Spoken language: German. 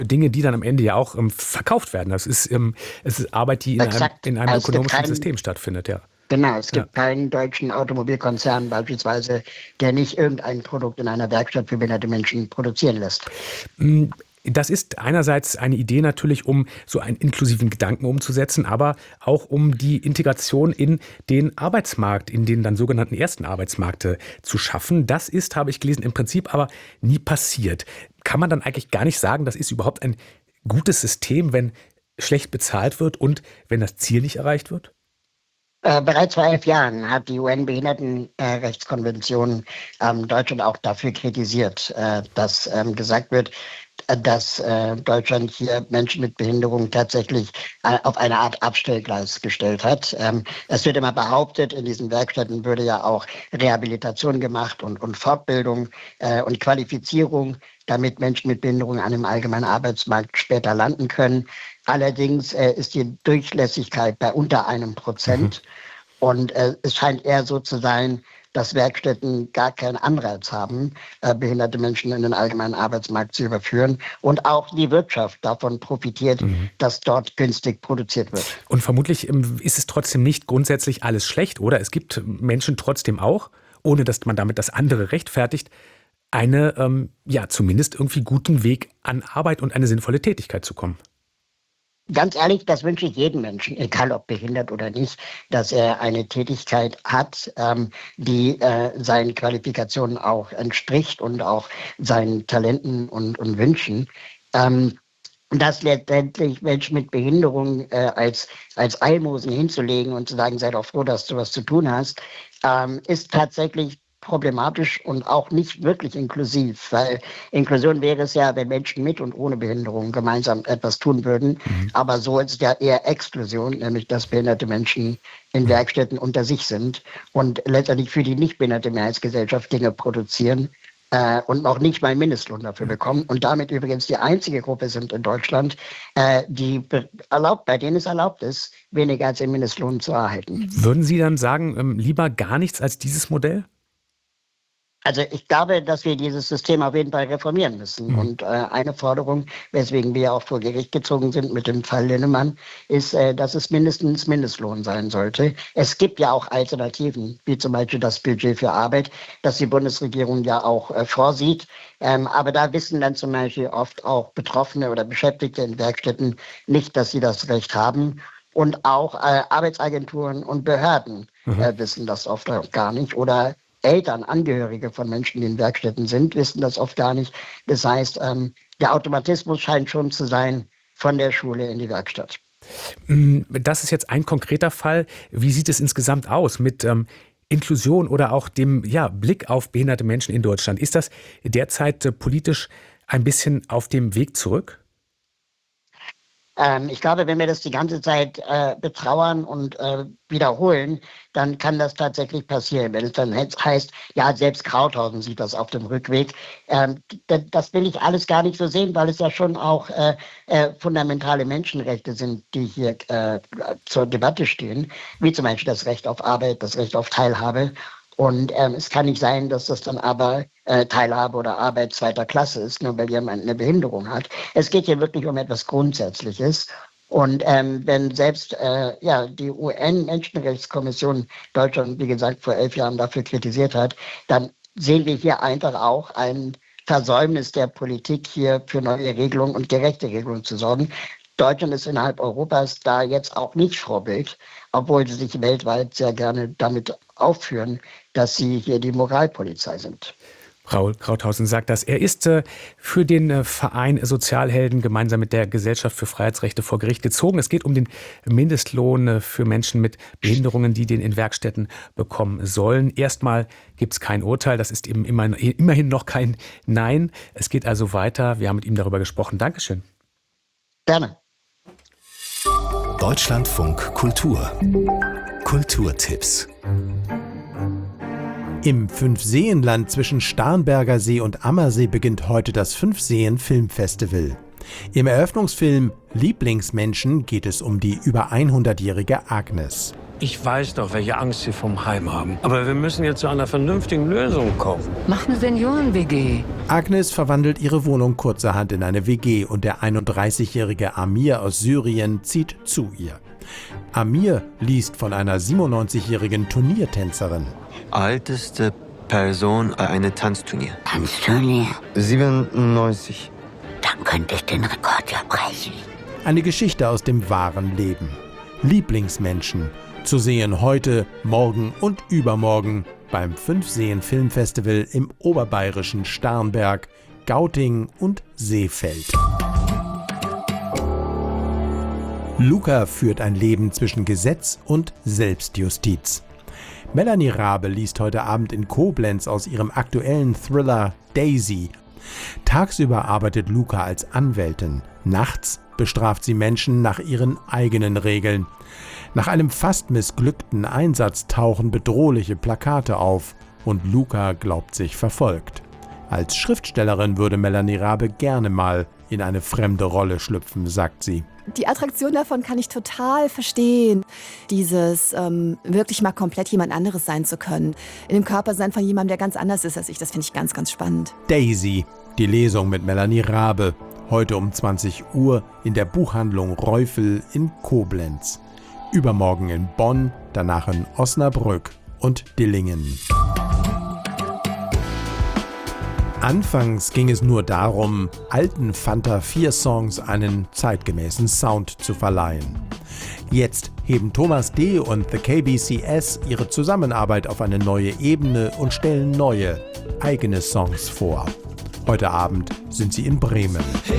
Dinge, die dann am Ende ja auch verkauft werden. Es ist Arbeit, die Exakt. in einem Also es gibt ökonomischen keinen, System stattfindet, ja. genau, es Ja. gibt keinen deutschen Automobilkonzern beispielsweise, der nicht irgendein Produkt in einer Werkstatt für behinderte Menschen produzieren lässt. Mm, Das ist einerseits eine Idee natürlich, um so einen inklusiven Gedanken umzusetzen, aber auch um die Integration in den Arbeitsmarkt, in den dann sogenannten ersten Arbeitsmarkt zu schaffen. Das ist, habe ich gelesen, im Prinzip aber nie passiert. Kann man dann eigentlich gar nicht sagen, das ist überhaupt ein gutes System, wenn schlecht bezahlt wird und wenn das Ziel nicht erreicht wird? Bereits vor 11 Jahren hat die UN-Behindertenrechtskonvention Deutschland auch dafür kritisiert, dass gesagt wird, dass Deutschland hier Menschen mit Behinderung tatsächlich auf eine Art Abstellgleis gestellt hat. Es wird immer behauptet, in diesen Werkstätten würde ja auch Rehabilitation gemacht und Fortbildung und Qualifizierung, damit Menschen mit Behinderung an dem allgemeinen Arbeitsmarkt später landen können. Allerdings ist die Durchlässigkeit bei unter 1%. Und es scheint eher so zu sein, dass Werkstätten gar keinen Anreiz haben, behinderte Menschen in den allgemeinen Arbeitsmarkt zu überführen. Und auch die Wirtschaft davon profitiert, Mhm. dass dort günstig produziert wird. Und vermutlich ist es trotzdem nicht grundsätzlich alles schlecht, oder? Es gibt Menschen trotzdem auch, ohne dass man damit das andere rechtfertigt, eine, ja, zumindest irgendwie guten Weg an Arbeit und eine sinnvolle Tätigkeit zu kommen. Ganz ehrlich, das wünsche ich jedem Menschen, egal ob behindert oder nicht, dass er eine Tätigkeit hat, die seinen Qualifikationen auch entspricht und auch seinen Talenten und Wünschen. Dass letztendlich Menschen mit Behinderung als Almosen hinzulegen und zu sagen, sei doch froh, dass du was zu tun hast, ist tatsächlich problematisch und auch nicht wirklich inklusiv, weil Inklusion wäre es ja, wenn Menschen mit und ohne Behinderung gemeinsam etwas tun würden. Mhm. Aber so ist es ja eher Exklusion, nämlich dass behinderte Menschen in Mhm. Werkstätten unter sich sind und letztendlich für die nicht behinderte Mehrheitsgesellschaft Dinge produzieren und auch nicht mal Mindestlohn dafür bekommen und damit übrigens die einzige Gruppe sind in Deutschland, bei denen es erlaubt ist, weniger als den Mindestlohn zu erhalten. Würden Sie dann sagen, lieber gar nichts als dieses Modell? Also ich glaube, dass wir dieses System auf jeden Fall reformieren müssen. Mhm. Und eine Forderung, weswegen wir auch vor Gericht gezogen sind mit dem Fall Linnemann, ist, dass es mindestens Mindestlohn sein sollte. Es gibt ja auch Alternativen, wie zum Beispiel das Budget für Arbeit, das die Bundesregierung ja auch vorsieht. Aber da wissen dann zum Beispiel oft auch Betroffene oder Beschäftigte in Werkstätten nicht, dass sie das Recht haben. Und auch Arbeitsagenturen und Behörden Mhm. wissen das oft auch gar nicht. Oder Eltern, Angehörige von Menschen, die in Werkstätten sind, wissen das oft gar nicht. Das heißt, der Automatismus scheint schon zu sein von der Schule in die Werkstatt. Das ist jetzt ein konkreter Fall. Wie sieht es insgesamt aus mit Inklusion oder auch dem, ja, Blick auf behinderte Menschen in Deutschland? Ist das derzeit politisch ein bisschen auf dem Weg zurück? Ich glaube, wenn wir das die ganze Zeit betrauern und wiederholen, dann kann das tatsächlich passieren. Wenn es dann heißt, ja, selbst Krauthausen sieht das auf dem Rückweg. Das will ich alles gar nicht so sehen, weil es ja schon auch fundamentale Menschenrechte sind, die hier zur Debatte stehen, wie zum Beispiel das Recht auf Arbeit, das Recht auf Teilhabe. Und es kann nicht sein, dass das dann aber Teilhabe oder Arbeit zweiter Klasse ist, nur weil jemand eine Behinderung hat. Es geht hier wirklich um etwas Grundsätzliches. Und wenn selbst ja, die UN-Menschenrechtskommission Deutschland, wie gesagt, vor 11 Jahren dafür kritisiert hat, dann sehen wir hier einfach auch ein Versäumnis der Politik, hier für neue Regelungen und gerechte Regelungen zu sorgen. Deutschland ist innerhalb Europas da jetzt auch nicht Vorbild, obwohl sie sich weltweit sehr gerne damit aufführen, dass sie hier die Moralpolizei sind. Raul Krauthausen sagt das. Er ist für den Verein Sozialhelden gemeinsam mit der Gesellschaft für Freiheitsrechte vor Gericht gezogen. Es geht um den Mindestlohn für Menschen mit Behinderungen, die den in Werkstätten bekommen sollen. Erstmal gibt es kein Urteil. Das ist eben immerhin noch kein Nein. Es geht also weiter. Wir haben mit ihm darüber gesprochen. Dankeschön. Gerne. Deutschlandfunk Kultur. Kulturtipps. Im Fünfseenland zwischen Starnberger See und Ammersee beginnt heute das Fünfseen Filmfestival. Im Eröffnungsfilm Lieblingsmenschen geht es um die über 100-jährige Agnes. Ich weiß doch, welche Angst Sie vom Heim haben. Aber wir müssen jetzt zu einer vernünftigen Lösung kommen. Mach eine Senioren-WG. Agnes verwandelt ihre Wohnung kurzerhand in eine WG und der 31-jährige Amir aus Syrien zieht zu ihr. Amir liest von einer 97-jährigen Turniertänzerin. Älteste Person eine Tanzturnier. Tanzturnier? 97. Dann könnte ich den Rekord ja brechen. Eine Geschichte aus dem wahren Leben. Lieblingsmenschen. Zu sehen heute, morgen und übermorgen beim 5-Seen-Filmfestival im oberbayerischen Starnberg, Gauting und Seefeld. Luca führt ein Leben zwischen Gesetz und Selbstjustiz. Melanie Rabe liest heute Abend in Koblenz aus ihrem aktuellen Thriller Daisy. Tagsüber arbeitet Luca als Anwältin. Nachts bestraft sie Menschen nach ihren eigenen Regeln. Nach einem fast missglückten Einsatz tauchen bedrohliche Plakate auf und Luca glaubt sich verfolgt. Als Schriftstellerin würde Melanie Rabe gerne mal in eine fremde Rolle schlüpfen, sagt sie. Die Attraktion davon kann ich total verstehen. Dieses wirklich mal komplett jemand anderes sein zu können. In dem Körper sein von jemandem, der ganz anders ist als ich. Das finde ich ganz, ganz spannend. Daisy, die Lesung mit Melanie Rabe. Heute um 20 Uhr in der Buchhandlung Reufel in Koblenz. Übermorgen in Bonn, danach in Osnabrück und Dillingen. Anfangs ging es nur darum, alten Fanta 4 Songs einen zeitgemäßen Sound zu verleihen. Jetzt heben Thomas D. und The KBCS ihre Zusammenarbeit auf eine neue Ebene und stellen neue, eigene Songs vor. Heute Abend sind sie in Bremen.